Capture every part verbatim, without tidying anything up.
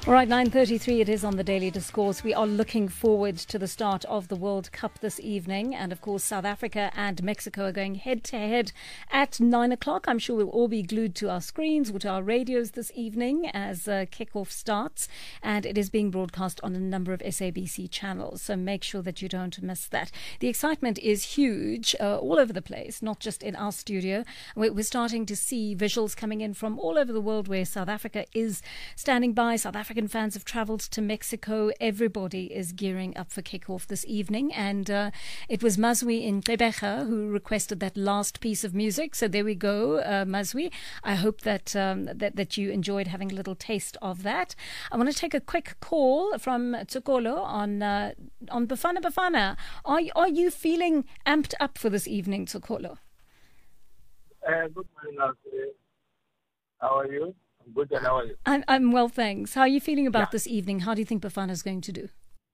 All right, nine thirty-three it is on the Daily Discourse. We are looking forward to the start of the World Cup this evening. And of course, South Africa and Mexico are going head to head at nine o'clock. I'm sure we'll all be glued to our screens or to our radios this evening as uh, kickoff starts. And it is being broadcast on a number of S A B C channels. So make sure that you don't miss that. The excitement is huge uh, all over the place, not just in our studio. We're, we're starting to see visuals coming in from all over the world where South Africa is standing by. South Africa fans have travelled to Mexico. Everybody is gearing up for kickoff this evening. And uh, it was Mazwi in Gqeberha who requested that last piece of music. So there we go, uh, Mazwi. I hope that, um, that that you enjoyed having a little taste of that. I want to take a quick call from Tsokolo on uh, on Bafana Bafana. Are, are you feeling amped up for this evening, Tsokolo? Uh, good morning, Nancy. How are you? Good, and how are you? I'm, I'm well, thanks. How are you feeling about Yeah. this evening? How do you think Bafana is going to do?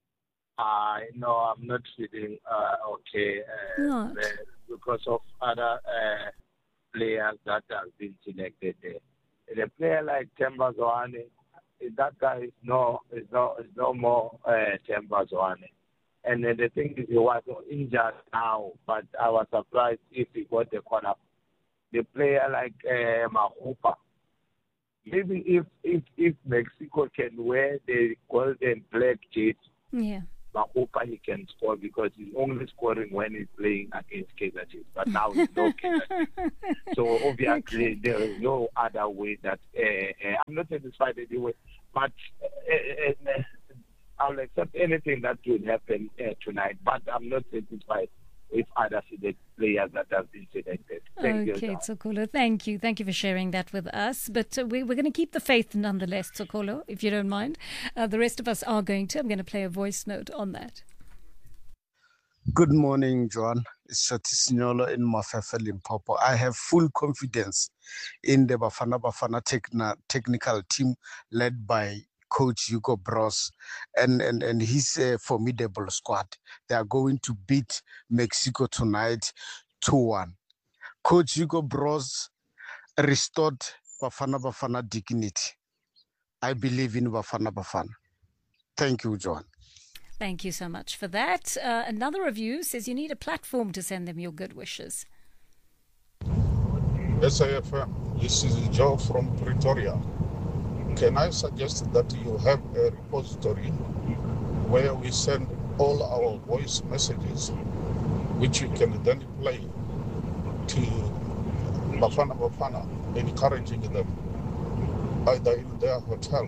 I know I'm not feeling uh, okay uh, Not. uh, because of other uh, players that have been selected there. The player like Themba Zwane, that guy is no is no is no more uh, Themba Zwane. And uh, the thing is, he was injured now, but I was surprised if he got the corner. The player like uh, Mahupa. Maybe if, if if Mexico can wear the golden black jersey, Yeah. Mahupa he can score because he's only scoring when he's playing against Kaizer Chiefs. But now he's no Kaizer Chiefs. So obviously Okay. there is no other way that uh, uh, I'm not satisfied anyway. But uh, uh, I'll accept anything that will happen uh, tonight. But I'm not satisfied with other select players that have been selected. Thank Okay, you. Tsokolo. Thank you. Thank you for sharing that with us. But uh, we, we're going to keep the faith nonetheless, Tsokolo, if you don't mind. Uh, the rest of us are going to. I'm going to play a voice note on that. Good morning, John. It's Shati in Mafefe, Limpopo. I have full confidence in the Bafana Bafana techna- technical team led by Coach Hugo Bros and, and, and his uh, formidable squad. They are going to beat Mexico tonight two one. Coach Hugo Bros restored Bafana Bafana dignity. I believe in Bafana Bafana. Thank you, John. Thank you so much for that. Uh, another review says you need a platform to send them your good wishes. S A F M, this is Joe from Pretoria. Can I suggest that you have a repository where we send all our voice messages, which you can then play to Bafana Bafana, encouraging them either in their hotel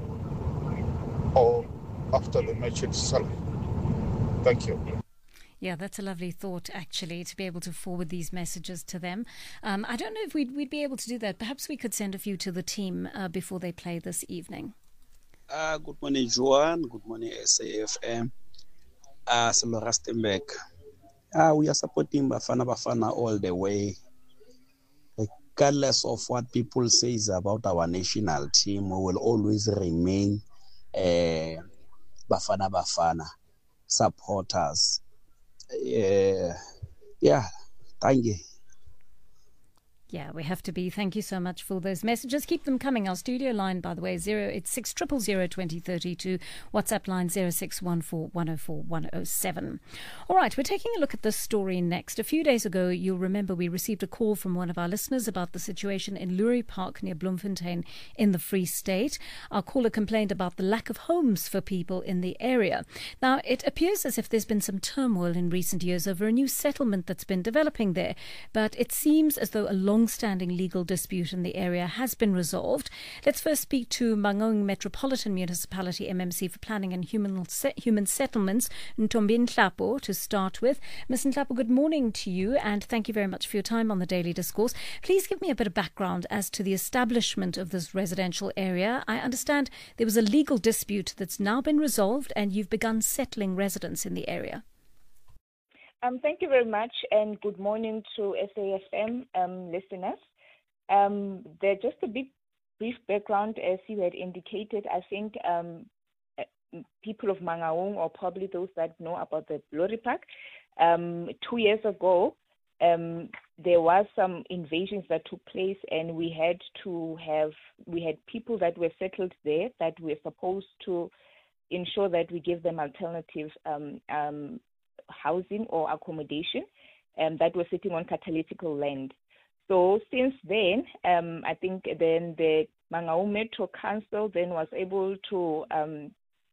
or after the match itself? Thank you. Yeah, that's a lovely thought, actually, to be able to forward these messages to them. Um, I don't know if we'd, we'd be able to do that. Perhaps we could send a few to the team uh, before they play this evening. Uh, good morning, Joan. Good morning, S A F M. Uh, Selo Rustenburg. Uh, we are supporting Bafana Bafana all the way. Regardless of what people say about our national team, we will always remain uh, Bafana Bafana supporters. Uh, yeah, thank you. Yeah, we have to be. Thank you so much for those messages. Keep them coming. Our studio line, by the way, zero eight six zero zero zero twenty thirty two. WhatsApp line zero six one four one zero four one zero seven. All right, we're taking a look at this story next. A few days ago, you'll remember we received a call from one of our listeners about the situation in Lurie Park near Bloemfontein in the Free State. Our caller complained about the lack of homes for people in the area. Now, it appears as if there's been some turmoil in recent years over a new settlement that's been developing there, but it seems as though a long long-standing legal dispute in the area has been resolved. Let's first speak to Mangaung Metropolitan Municipality M M C for Planning and Human, Human Settlements, Ntombi Nhlapo, to start with. Miz Nhlapo, good morning to you, and thank you very much for your time on the Daily Discourse. Please give me a bit of background as to the establishment of this residential area. I understand there was a legal dispute that's now been resolved, and you've begun settling residents in the area. Um, thank you very much, and good morning to S A F M um, listeners. Um, there, just a bit brief background, as you had indicated. I think um, people of Mangaung, or probably those that know about the Lurie Park, um, two years ago, um, there was some invasions that took place, and we had to have we had people that were settled there that were supposed to ensure that we give them alternative um, um, housing or accommodation um, that were sitting on catalytical land. So since then, um, I think then the Mangaung Metro Council then was able to um,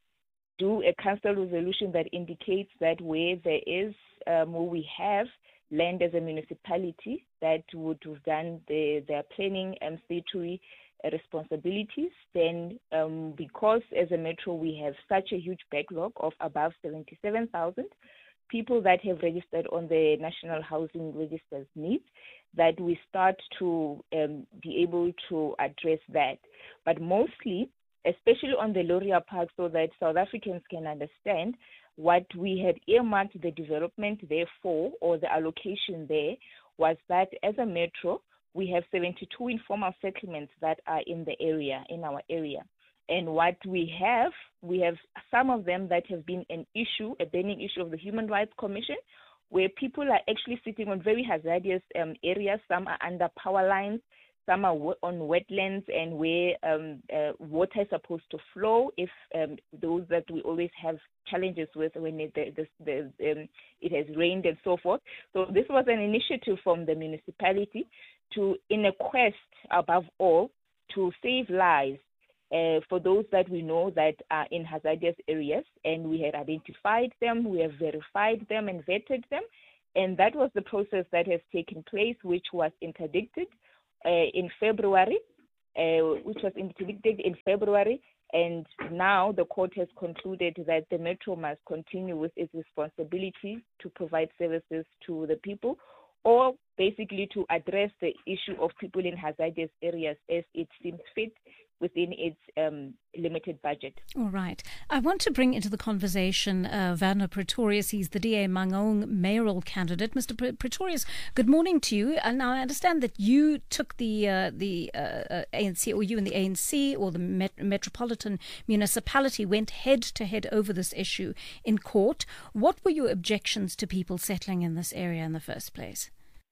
do a council resolution that indicates that where there is, um, where we have land as a municipality that would have done the, their planning and statutory responsibilities, then um, because as a metro we have such a huge backlog of above seventy-seven thousand people that have registered on the National Housing Register's needs, that we start to um, be able to address that. But mostly, especially on the Loria Park, so that South Africans can understand what we had earmarked the development there for, or the allocation there, was that as a metro, we have seventy-two informal settlements that are in the area, in our area. And what we have, we have some of them that have been an issue, a burning issue of the Human Rights Commission, where people are actually sitting on very hazardous um, areas. Some are under power lines, some are on wetlands, and where um, uh, water is supposed to flow, if um, those that we always have challenges with when it, the, the, the, um, it has rained and so forth. So this was an initiative from the municipality to, in a quest above all, to save lives uh, for those that we know that are in hazardous areas, and we had identified them, we have verified them and vetted them, and that was the process that has taken place, which was interdicted Uh, in February, uh, which was interdicted in February, and now the court has concluded that the Metro must continue with its responsibility to provide services to the people, or basically to address the issue of people in hazardous areas as it seems fit within its um, limited budget. All right. I want to bring into the conversation uh, Werner Pretorius. He's the D A Mangaung mayoral candidate. Mister Pre- Pretorius, good morning to you. And now I understand that you took the uh, the uh, A N C, or you and the A N C, or the Met- Metropolitan Municipality went head to head over this issue in court. What were your objections to people settling in this area in the first place?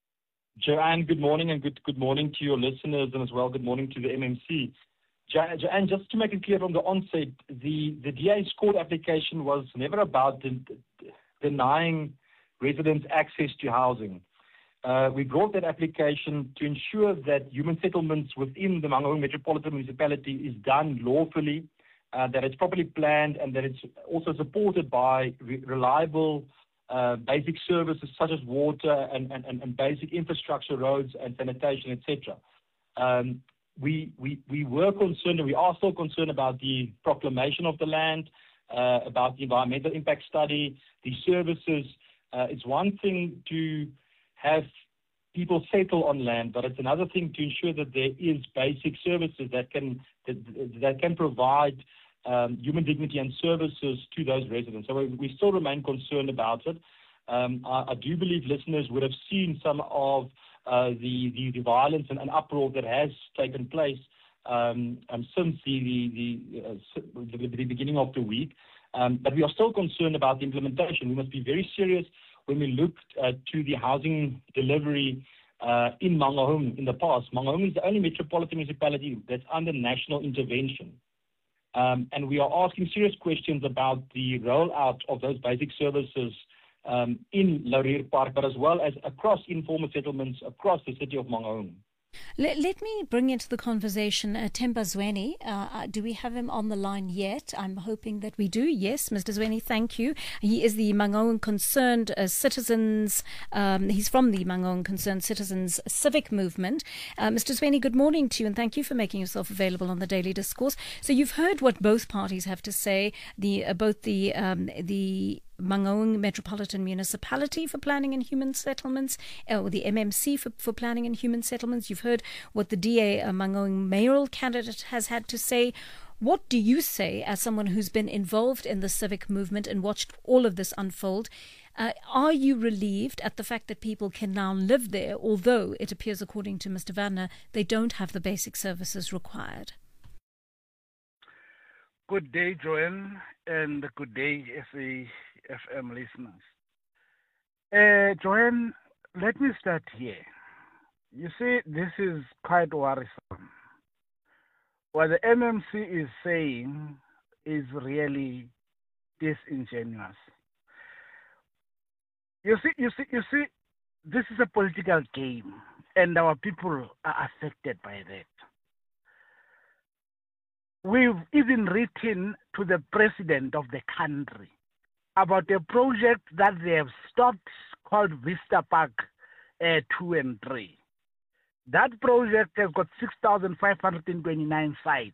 Joanne, good morning, and good good morning to your listeners, and as well good morning to the M M C. And just to make it clear from the onset, the, the D A's court application was never about den- denying residents access to housing. Uh, we brought that application to ensure that human settlements within the Mangaung Metropolitan Municipality is done lawfully, uh, that it's properly planned, and that it's also supported by re- reliable uh, basic services such as water and, and, and basic infrastructure, roads and sanitation, et cetera. Um, We, we, we were concerned, and we are still concerned about the proclamation of the land, uh, about the environmental impact study, the services. Uh, it's one thing to have people settle on land, but it's another thing to ensure that there is basic services that can that, that can provide um, human dignity and services to those residents. So we, we still remain concerned about it. Um, I, I do believe listeners would have seen some of Uh, the, the, the violence and, and uproar that has taken place um, um, since the, the, the, uh, the, the beginning of the week. Um, but we are still concerned about the implementation. We must be very serious when we look uh, to the housing delivery uh, in Mangaung in the past. Mangaung is the only metropolitan municipality that's under national intervention. Um, and we are asking serious questions about the rollout of those basic services Um, in Loria Park, but as well as across informal settlements across the city of Mangaung. Let, let me bring into the conversation uh, Themba Zweni. Uh, do we have him on the line yet? I'm hoping that we do. Yes, Mister Zweni, thank you. He is the Mangaung Concerned uh, Citizens. Um, he's from the Mangaung Concerned Citizens Civic Movement. Uh, Mister Zweni, good morning to you, and thank you for making yourself available on the Daily Discourse. So you've heard what both parties have to say. The uh, both the um, the Mangaung Metropolitan Municipality for Planning and Human Settlements, or the M M C for, for Planning and Human Settlements. You've heard what the D A uh, Mangaung mayoral candidate has had to say. What do you say as someone who's been involved in the civic movement and watched all of this unfold? Uh, are you relieved at the fact that people can now live there, although it appears, according to Mister Werner, they don't have the basic services required? Good day, Joanne, and good day, S A F M listeners. Uh, Joanne, let me start here. You see, this is quite worrisome. What the M M C is saying is really disingenuous. You see, you see, you see, this is a political game, and our people are affected by that. We've even written to the president of the country about a project that they have stopped called Vista Park uh, two and three. That project has got six thousand five hundred twenty-nine sites.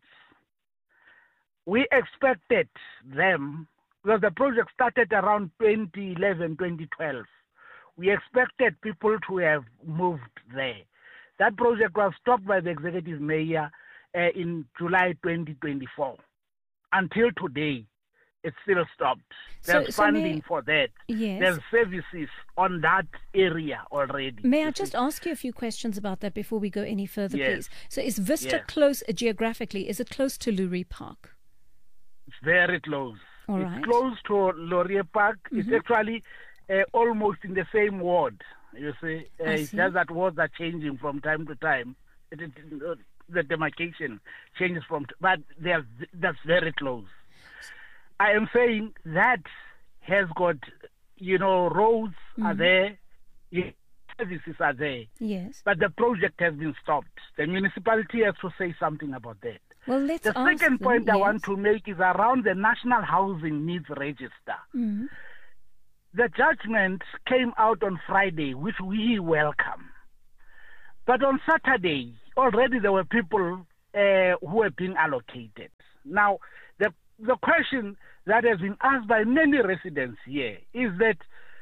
We expected them, because the project started around twenty eleven, twenty twelve. We expected people to have moved there. That project was stopped by the executive mayor uh, in July twenty twenty-four. Until today, it's still stopped. There's so, so funding I, for that. Yes. There's services on that area already. May I just ask you a few questions about that before we go any further, yes. please? So is Vista yes. close uh, geographically? Is it close to Lurie Park? It's very close. All it's right. close to Laurier Park. Mm-hmm. It's actually uh, almost in the same ward. You see, uh, it's just that wards are changing from time to time. It, it, it, the demarcation changes from, t- but they are, that's very close. I am saying that has got, you know, roads mm-hmm. are there, services are there. Yes. But the project has been stopped. The municipality has to say something about that. Well, let's the ask second them, point yes. I want to make is around the National Housing Needs Register. Mm-hmm. The judgment came out on Friday, which we welcome. But on Saturday, already there were people uh, who were being allocated. Now, the the question that has been asked by many residents here is that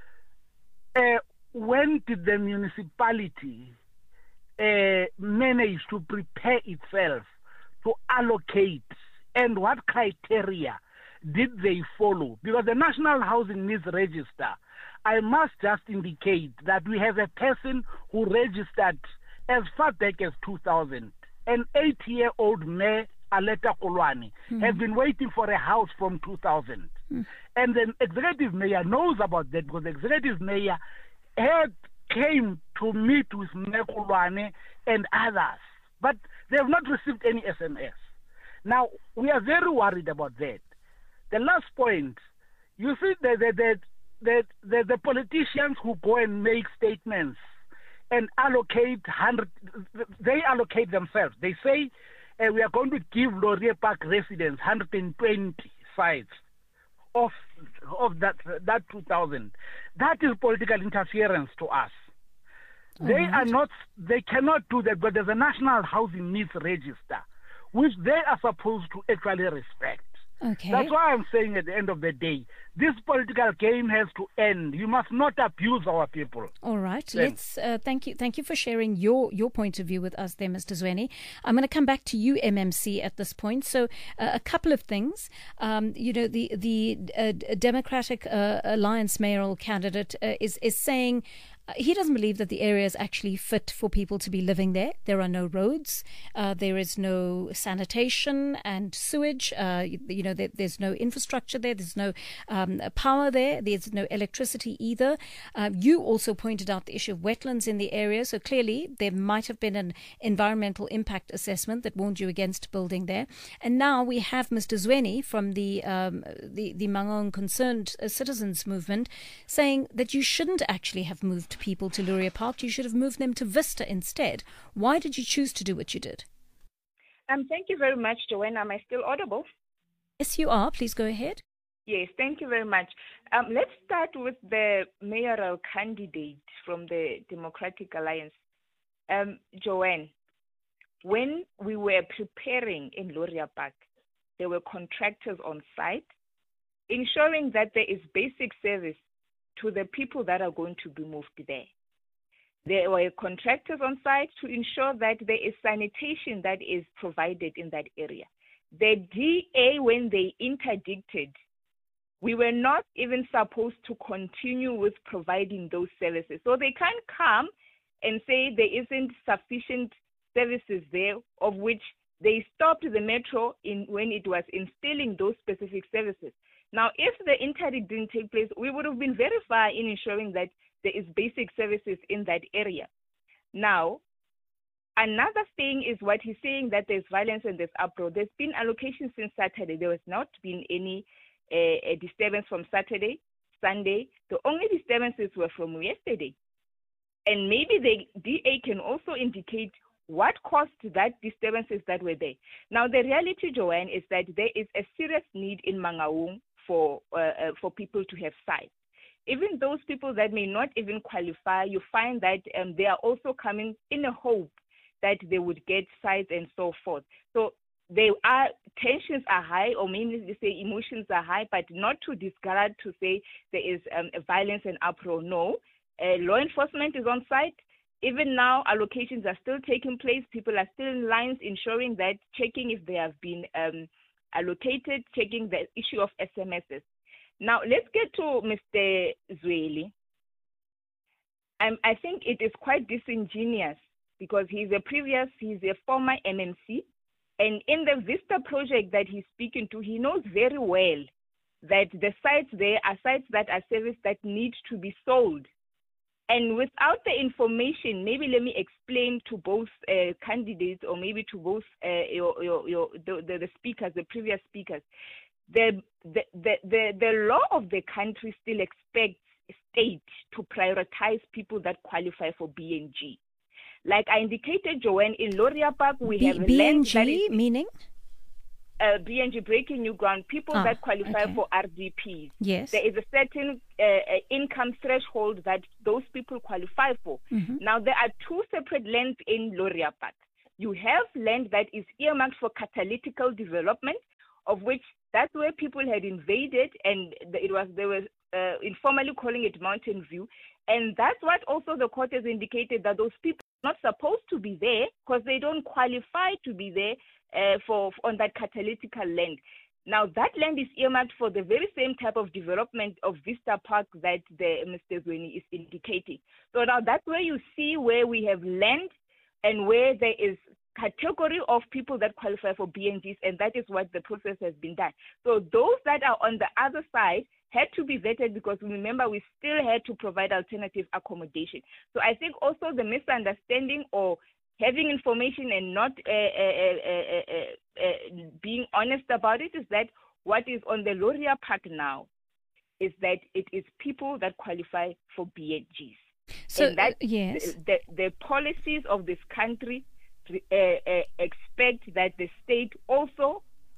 uh, when did the municipality uh, manage to prepare itself to allocate, and what criteria did they follow? Because the National Housing Needs Register, I must just indicate that we have a person who registered as far back as two thousand. An eight-year-old mayor, Aleta Kolwane, mm. has been waiting for a house from two thousand. Mm. And the executive mayor knows about that, because the executive mayor had came to meet with Mayor Kolwane and others. But they have not received any S M S. Now, we are very worried about that. The last point, you see the, the, the, the, the, the politicians who go and make statements and allocate one hundred, they allocate themselves. They say uh, we are going to give Laurier Park residents one hundred twenty sites of of that that two thousand. That is political interference to us. All they right. are not. They cannot do that. But there's a National Housing Needs Register, which they are supposed to actually respect. Okay. That's why I'm saying at the end of the day, this political game has to end. You must not abuse our people. All right. Then. Let's uh, thank you. Thank you for sharing your, your point of view with us there, Mister Zweni. I'm going to come back to you, M M C, at this point. So uh, a couple of things. Um, you know, the the uh, Democratic uh, Alliance mayoral candidate uh, is is saying Uh, he doesn't believe that the area is actually fit for people to be living there. There are no roads. Uh, there is no sanitation and sewage. Uh, you, you know, there, there's no infrastructure there. There's no um, power there. There's no electricity either. Uh, you also pointed out the issue of wetlands in the area. So clearly there might have been an environmental impact assessment that warned you against building there. And now we have Mister Zweni from the um, the, the Mangaung Concerned Citizens Movement saying that you shouldn't actually have moved people to Laurier Park. You should have moved them to Vista instead. Why did you choose to do what you did? Um, thank you very much, Joanna. Am I still audible? Yes, you are. Please go ahead. Yes, thank you very much. Um, let's start with the mayoral candidate from the Democratic Alliance. Um, Joanne, when we were preparing in Laurier Park, there were contractors on site, ensuring that there is basic service to the people that are going to be moved there. There were contractors on site to ensure that there is sanitation that is provided in that area. The D A, when they interdicted, we were not even supposed to continue with providing those services. So they can't come and say there isn't sufficient services there, of which they stopped the metro in when it was instilling those specific services. Now, if the interdict didn't take place, we would have been very far in ensuring that there is basic services in that area. Now, another thing is what he's saying, that there's violence and there's uproar. There's been allocation since Saturday. There has not been any uh, disturbance from Saturday, Sunday. The only disturbances were from yesterday. And maybe the D A can also indicate what caused that disturbances that were there. Now, the reality, Joanne, is that there is a serious need in Mangaung for uh, uh, for people to have sight. Even those people that may not even qualify, you find that um, they are also coming in a hope that they would get sight and so forth. So they are tensions are high, or maybe they say emotions are high, but not to discard to say there is um, violence and uproar. No, uh, law enforcement is on site. Even now, allocations are still taking place. People are still in lines, ensuring that, checking if they have been um, allocated, checking the issue of S M Ss. Now, let's get to Mister Zweli. Um, I think it is quite disingenuous because he's a previous, he's a former M M C. And in the Vista project that he's speaking to, he knows very well that the sites there are sites that are serviced that need to be sold. And without the information, maybe let me explain to both uh, candidates, or maybe to both uh, your, your, your, the, the, the speakers, the previous speakers. The, the, the, the, the law of the country still expects state to prioritize people that qualify for B N G. Like I indicated, Joanne, in Loria Park, we B- have B N G, land that is, meaning? Uh, B N G, breaking new ground, people Ah, that qualify okay. for R D Ps. Yes. There is a certain uh, income threshold that those people qualify for. Mm-hmm. Now, there are two separate lands in Loria Park. You have land that is earmarked for catalytical development, of which that's where people had invaded, and it was they were uh, informally calling it Mountain View. And that's what also the court has indicated, that those people are not supposed to be there because they don't qualify to be there uh, for on that catalytical land. Now, that land is earmarked for the very same type of development of Vista Park that the Mister Zweni is indicating. So now that's where you see where we have land and where there is category of people that qualify for B N Gs, and that is what the process has been done. So those that are on the other side had to be vetted, because remember, we still had to provide alternative accommodation. So I think also the misunderstanding or having information and not uh, uh, uh, uh, uh, being honest about it is that what is on the Loria Park now is that it is people that qualify for B N Gs. So, and that uh, yes. the, the policies of this country uh, uh, expect that the state also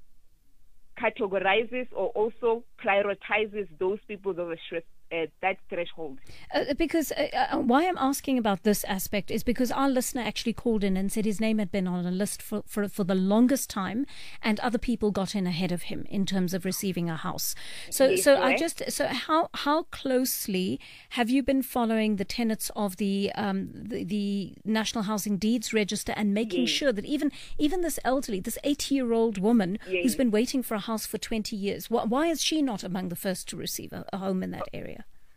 categorizes or also prioritizes those people that are uh, that threshold. Uh, because uh, uh, why I'm asking about this aspect is because our listener actually called in and said his name had been on a list for, for, for the longest time, and other people got in ahead of him in terms of receiving a house. So, Yes, so correct. I just so how how closely have you been following the tenets of the um, the, the National Housing Deeds Register and making Yes. sure that even even this elderly, this eighty-year-old woman Yes. who's been waiting for a house for twenty years, wh- why is she not among the first to receive a, a home in that area?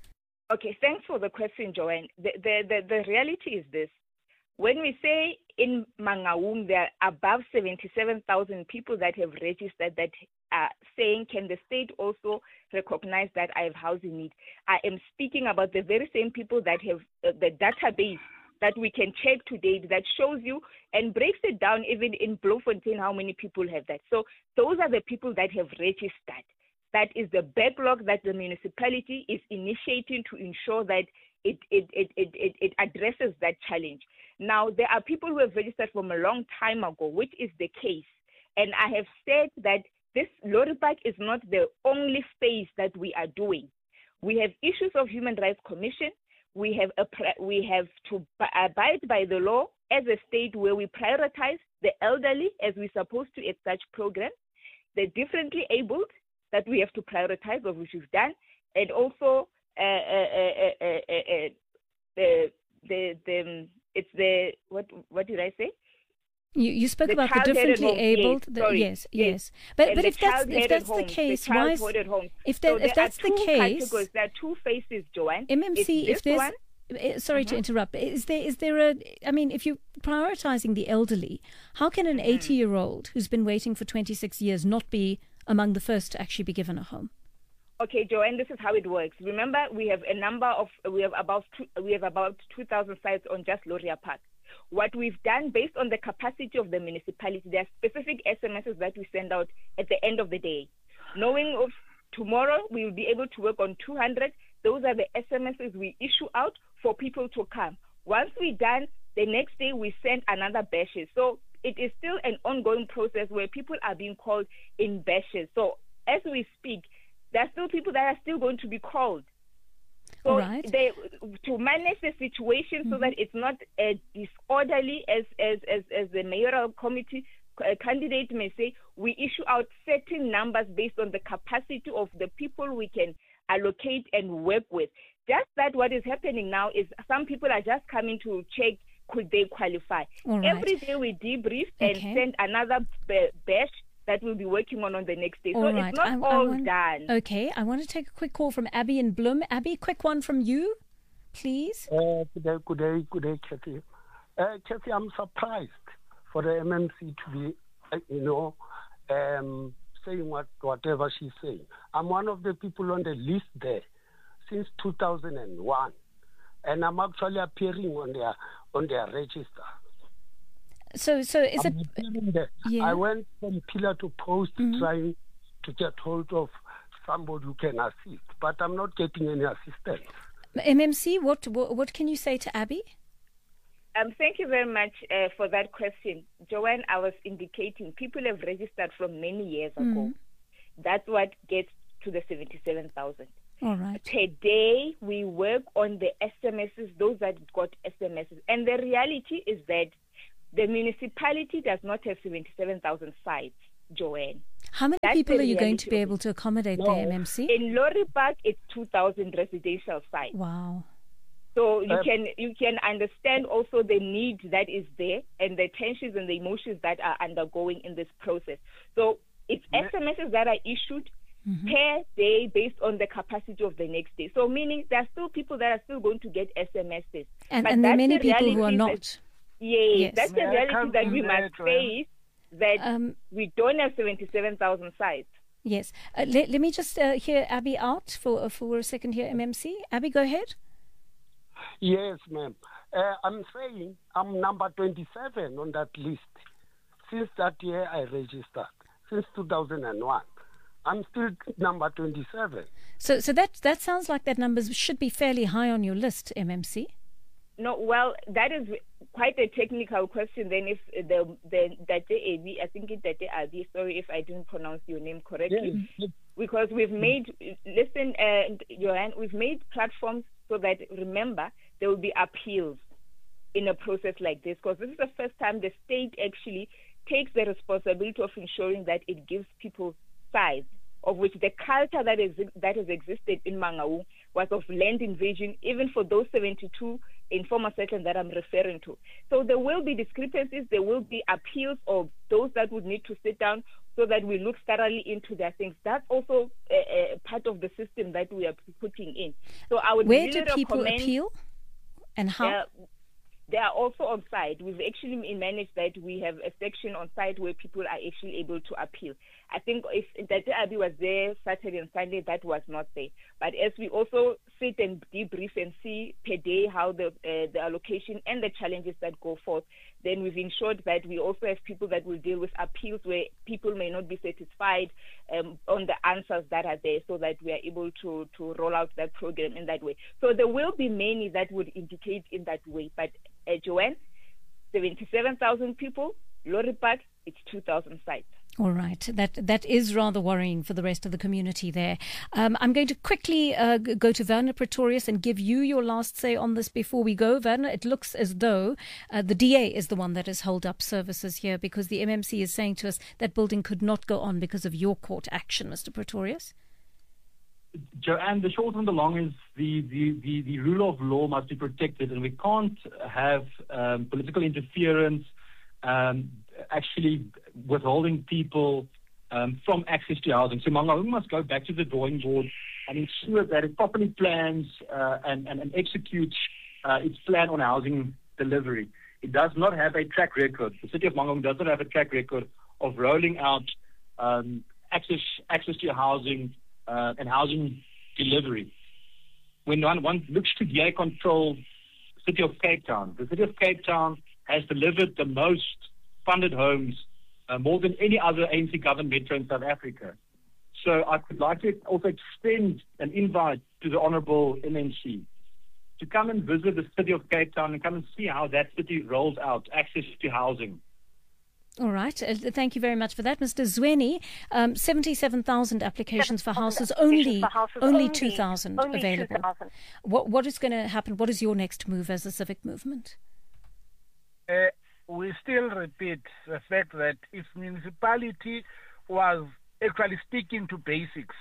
Okay, thanks for the question, Joanne. The, the, the, the reality is this. When we say in Mangaung there are above seventy-seven thousand people that have registered that are saying, can the state also recognize that I have housing need? I am speaking about the very same people that have uh, the database that we can check today that shows you and breaks it down even in Bloemfontein how many people have that. So those are the people that have registered. That is the backlog that the municipality is initiating to ensure that it, it, it, it, it, it addresses that challenge. Now, there are people who have registered from a long time ago, which is the case. And I have said that this Loria Park is not the only space that we are doing. We have issues of Human Rights Commission. We have, a, we have to abide by the law as a state where we prioritize the elderly as we're supposed to at such programs, the differently abled, that we have to prioritize, of which we've done, and also uh, uh, uh, uh, uh, uh, the the the it's the what what did I say? You you spoke The about the child-headed differently homes, abled. yes, the- sorry, yes, yes. yes. But And but the if that's if child-headed that's the homes, case, the why is child-headed homes. if So that if there that's are the two case, categories. There are two faces, Joanne. M M C, It's if there's this one. eh, sorry to interrupt, is there is there a? I mean, if you're prioritizing the elderly, how can an eighty-year-old who's been waiting for twenty-six years not be among the first to actually be given a home? Okay, Joanne, this is how it works. Remember, we have a number of, we have about two, we have about two thousand sites on just Loria Park. What we've done based on the capacity of the municipality, there are specific S M Ses that we send out at the end of the day. Knowing of tomorrow, we will be able to work on two hundred. Those are the S M Ses we issue out for people to come. Once we're done, the next day we send another batches. So it is still an ongoing process where people are being called in batches. So as we speak, there are still people that are still going to be called. So right. they, to manage the situation mm-hmm. so that it's not uh, disorderly, as, as, as, as the mayoral committee uh, candidate may say, we issue out certain numbers based on the capacity of the people we can allocate and work with. Just that what is happening now is some people are just coming to check could they qualify. Right. Every day we debrief and okay. send another b- batch that we'll be working on on the next day. All so right. it's not I, all I want, done. Okay, I want to take a quick call from Abby in Bloem. Abby, quick one from you, please. Uh, good day, good day, good day, Kathy. Uh, Kathy, I'm surprised for the M M C to be, uh, you know, um, saying what whatever she's saying. I'm one of the people on the list there since two thousand one, and I'm actually appearing on their on their register. So, so is I'm it? Yeah. I went from pillar to post mm-hmm. trying to get hold of somebody who can assist, but I'm not getting any assistance. M M C, what what, what can you say to Abby? Um, thank you very much uh, for that question. Joanne, I was indicating people have registered from many years ago. Mm. That's what gets to the seventy-seven thousand. All right. Today, we work on the S M Ses, those that got S M Ses. And the reality is that the municipality does not have seventy-seven thousand sites, Joanne. How many That's people are you going to be able to accommodate no. there, M M C? In Lorry Park, it's two thousand residential sites. Wow. So you Uh, can you can understand also the need that is there and the tensions and the emotions that are undergoing in this process. So it's Yeah. S M Ses that are issued mm-hmm. per day based on the capacity of the next day. So meaning there are still people that are still going to get S M Ses. And, But and there are that's many the people who are reality not. that- Yes, Yes. that's the Yeah, reality come that in we there, must Joanne. face, that Um, we don't have seventy-seven thousand sites. Yes. Uh, let, let me just uh, hear Abby out for, uh, for a second here, M M C. Abby, go ahead. Yes, ma'am. Uh, I'm saying I'm number twenty-seven on that list. Since that year I registered, since two thousand one. I'm still number twenty-seven. So so that, that sounds like that number should be fairly high on your list, M M C. No, well, that is quite a technical question. Then, if the the that A B, I think it's that A B. Sorry if I didn't pronounce your name correctly, Yes. because we've made listen, uh, Joanne, we've made platforms so that remember there will be appeals in a process like this, because this is the first time the state actually takes the responsibility of ensuring that it gives people sides, of which the culture that is that has existed in Mangaung was of land invasion, even for those seventy-two informal settlements that I'm referring to. So there will be discrepancies, there will be appeals, or those that would need to sit down so that we look thoroughly into their things. That's also a, a part of the system that we are putting in. So I would Where really do people recommend, appeal and how? uh, they are also on site. We've actually managed that we have a section on site where people are actually able to appeal. I think if Tate Abi was there Saturday and Sunday, that was not there. But as we also sit and debrief and see per day how the uh, the allocation and the challenges that go forth, then we've ensured that we also have people that will deal with appeals where people may not be satisfied um, on the answers that are there, so that we are able to, to roll out that program in that way. So there will be many that would indicate in that way. But uh, Joanne, seventy-seven thousand people, Lorry Park, it's two thousand sites. All right. That that is rather worrying for the rest of the community there. Um, I'm going to quickly uh, g- go to Werner Pretorius and give you your last say on this before we go. Werner, it looks as though uh, the D A is the one that has held up services here, because the M M C is saying to us that building could not go on because of your court action, Mister Pretorius. Joanne, the short and the long is the, the, the, the rule of law must be protected, and we can't have um, political interference um, actually withholding people um, from access to housing. So Mangaung must go back to the drawing board and ensure that it properly plans uh, and, and, and executes uh, its plan on housing delivery. It does not have a track record. The city of Mangaung does not have a track record of rolling out um, access access to housing uh, and housing delivery. When one, one looks to D A control the city of Cape Town, the city of Cape Town has delivered the most funded homes, uh, more than any other A N C-governed metro in South Africa. So I would like to also extend an invite to the Honourable M M C to come and visit the city of Cape Town and come and see how that city rolls out access to housing. All right. Uh, thank you very much for that. Mister Zweni, um, seventy-seven thousand applications for houses, only, for houses only, only two thousand available. two thousand. What, what is going to happen? What is your next move as a civic movement? Uh, we still repeat the fact that if municipality was actually sticking to basics,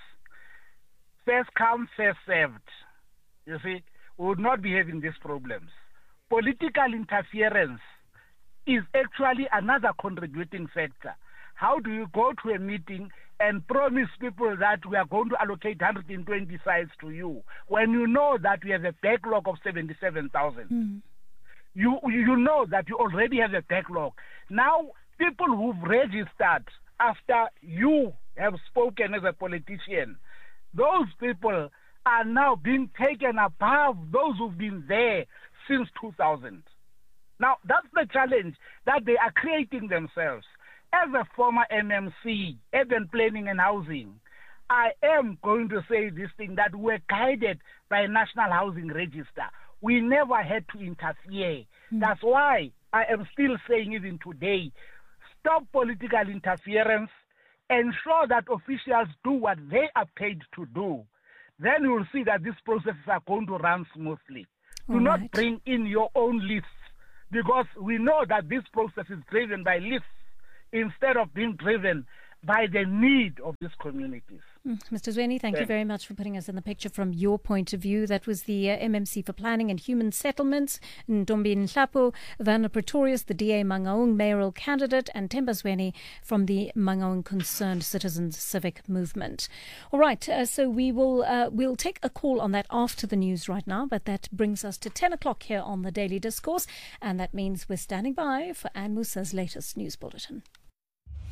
first come, first served, you see, we would not be having these problems. Political interference is actually another contributing factor. How do you go to a meeting and promise people that we are going to allocate one hundred twenty sites to you when you know that we have a backlog of seventy-seven thousand? Mm. You, you know that you already have a backlog. Now, people who've registered after you have spoken as a politician, those people are now being taken above those who've been there since two thousand. Now, that's the challenge that they are creating themselves. As a former M M C, Urban Planning and Housing, I am going to say this thing, that we're guided by a National Housing Register. We never had to interfere. Mm. That's why I am still saying even today, stop political interference, ensure that officials do what they are paid to do. Then you will see that these processes are going to run smoothly. Do All not right. bring in your own lists, because we know that this process is driven by lists instead of being driven by the need of these communities. Mm. Mister Zweni, thank yeah. you very much for putting us in the picture from your point of view. That was the uh, M M C for Planning and Human Settlements, Ntombi Nhlapo, Werner Pretorius, the D A Mangaung mayoral candidate, and Themba Zweni from the Mangaung Concerned Citizens Civic Movement. All right, uh, so we will uh, we'll take a call on that after the news right now, but that brings us to ten o'clock here on the Daily Discourse, and that means we're standing by for Anne Musa's latest news bulletin.